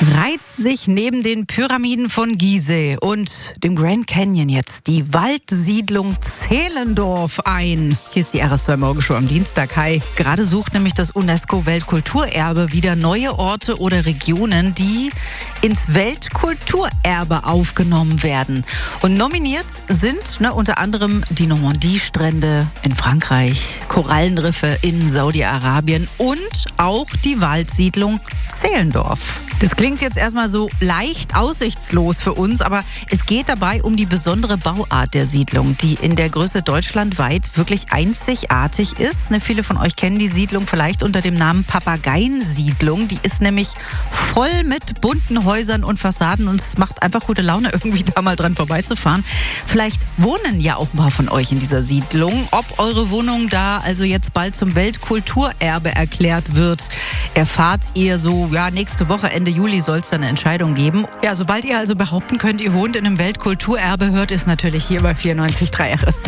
Reiht sich neben den Pyramiden von Gizeh und dem Grand Canyon jetzt die Waldsiedlung Zehlendorf ein. Hier ist die RS2 Morgenshow am Dienstag. Hi. Gerade sucht nämlich das UNESCO-Weltkulturerbe wieder neue Orte oder Regionen, die ins Weltkulturerbe aufgenommen werden. Und nominiert sind unter anderem die Normandie-Strände in Frankreich, Korallenriffe in Saudi-Arabien und auch die Waldsiedlung Zehlendorf. Das klingt jetzt erstmal so leicht aussichtslos für uns, aber es geht dabei um die besondere Bauart der Siedlung, die in der Größe deutschlandweit wirklich einzigartig ist. Viele von euch kennen die Siedlung vielleicht unter dem Namen Papageiensiedlung. Die ist nämlich voll mit bunten Häusern und Fassaden und es macht einfach gute Laune, irgendwie da mal dran vorbeizufahren. Vielleicht wohnen ja auch ein paar von euch in dieser Siedlung. Ob eure Wohnung da also jetzt bald zum Weltkulturerbe erklärt wird, erfahrt ihr so, nächste Woche, Ende Juli soll es dann eine Entscheidung geben. Ja, sobald ihr also behaupten könnt, ihr wohnt in einem Weltkulturerbe, hört es natürlich hier bei 94.3 RS.